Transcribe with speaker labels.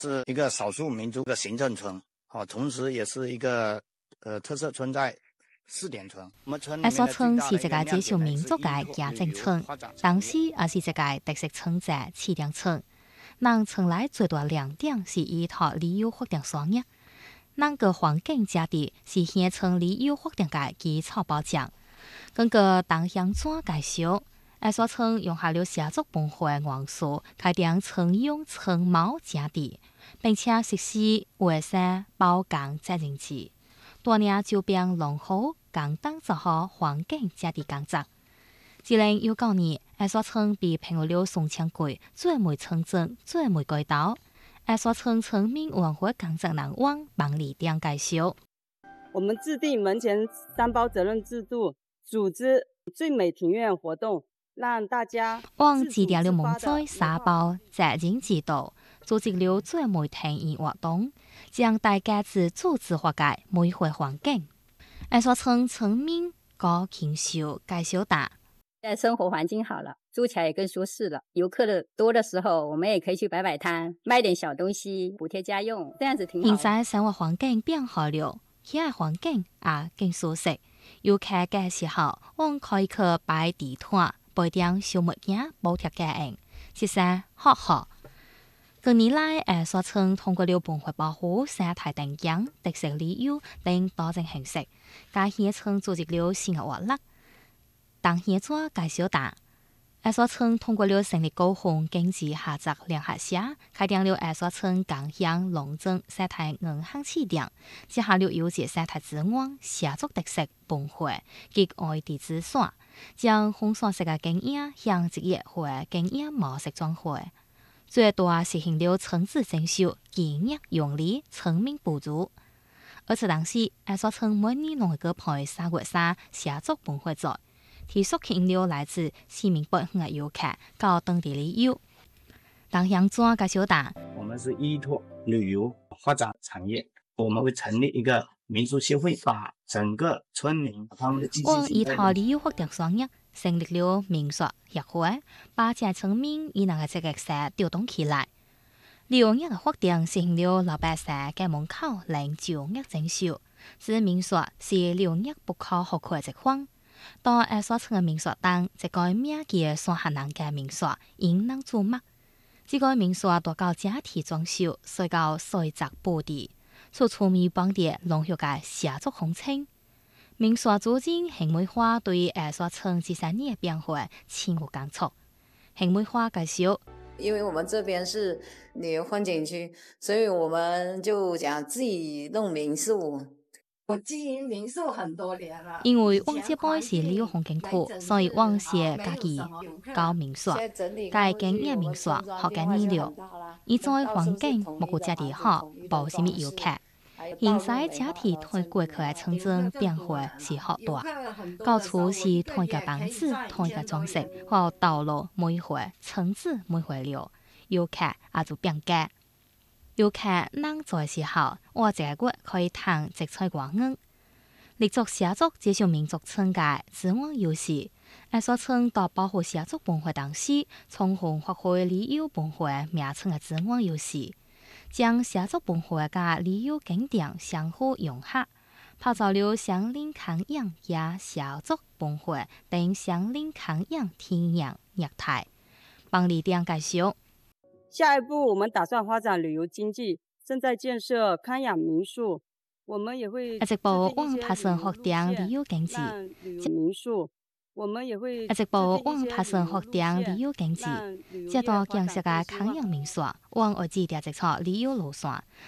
Speaker 1: 是一个少数民族的行政村，同时也是一个特色村在试点村。我们村里面
Speaker 2: 所村是一
Speaker 1: 个
Speaker 2: 个接受民族嘅家政村，同时也是一个特色村寨试点村。咱村内最大亮点是依托旅游发展商业，咱个环境价值是县村旅游发展嘅基础保障。根据当乡长介绍，所村用下了社族文化元素，开展村用村貌价值，并且实施卫生保干责任制，大量周边农户共同做好环境价值工作。2019年，所村被评为了宋强贵最美村镇、最美街道。所村村民文化工作人员王立良介绍，
Speaker 3: 我们制定门前三包责任制度，组织最美庭院活动，让大家
Speaker 2: 制定了门前三包责任制度，组织了最美庭院活动，将大家自主自发嘅美化环境。所村村民高庆秀介绍大。
Speaker 4: 现在生活环境好了，住起来也更舒适了。游客的多的时候，我们也可以去摆摆摊，卖点小东西，补贴家用，这样子挺好。
Speaker 2: 现在生活环境变好了，喜爱环境也更舒适。游客嘅时候，我们可以去摆地摊，买点小物件补贴家用，其实好好。近年来，所村通过了文化保护、生态定养、特色旅游等多种形式，甲县村组织了新嘅活动。当县长介绍大，所村通过了成立高雄经济合作联合社，开展了所村共享农政生态银行试点，结合了优质生态资源、社族特色文化及外地资讯，将风山式嘅经验向职业化经验模式转化，最大实现了村子增收、企业用力、村民补助。而此当时，所村每年拢会举办3月3社族文化节。提速吸引了来自四面八方的游客到当地旅游。当乡长介绍大，
Speaker 1: 我们是依托旅游发展产业，我们会成立一个民俗协会，把整个村民他们的积极性。
Speaker 2: 依托旅游发展商业，成立了民俗协会，把这村民以那个这个社调动起来。旅游业的发展实现了老百姓在门口能就业增收，指民俗是旅游业不可或缺的一环。当所村嘅民俗当一个名叫山下人嘅民俗引人注目。这个民俗大到家庭装修，细到水质布地，处处弥帮地浓郁嘅社族风情。民俗组织邢美花对所村这3年嘅变化情有感触。邢美花介绍，
Speaker 5: 因为我们这边是旅游风景区，所以我们就讲自己弄民宿。
Speaker 6: 我经营民宿很多年了。
Speaker 2: 因为我这边是旅游风景区，所以我是家己搞民宿，该经营民宿好几年了。现在环境目前价值好，无什么游客。现在家庭推过去的村镇变化是好大，到处是同一个房子、同一个装饰，或道路美化、村子美化了，游客也就变价。游客人做的时候，我一个月可以赚1菜外元。立足社族接受民族村嘅资源优势，所村到保护社族文化同时，充分发挥旅游文化名村嘅资源优势，将社族文化甲旅游景点相互融合，打造了乡邻康养也社族文化等乡邻康养天然业态。帮李店介绍。
Speaker 3: 下一步，我们打算发展旅游经济，正在建设康养民宿。我们也会
Speaker 2: 一步往拍算发展旅游经济。
Speaker 3: 民宿，我们也会
Speaker 2: 一步往拍算发展旅游经济。这道建设嘅康养民宿，往会制定一条旅游路线，